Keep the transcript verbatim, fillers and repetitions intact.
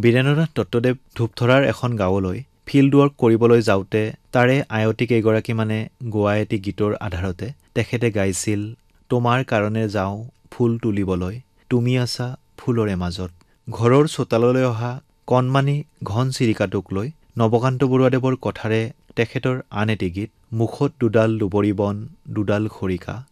বীৰেন্দ্ৰনাথ দত্তদেৱ ধূপধৰাৰ এখন গাঁৱলৈ field work কৰিবলৈ যাওঁতে তাৰে আয়তী কেইগৰাকীমানে গোৱা এটি গীতৰ আধাৰতে তেখেতে গাইছিল তোমাৰ কাৰণে যাওঁ ফুল তুলিবলৈ তুমি আছা ফুলৰে মাজত। ঘৰৰ চোতাললৈ অহা কণমানি ঘন চিৰিকাটোক লৈ নৱকান্ত বৰুৱাদেৱৰ কথাৰে তেখেতৰ আন এটি গীত মুখত দুডাল দুবৰি বন দুডাল খৰিকা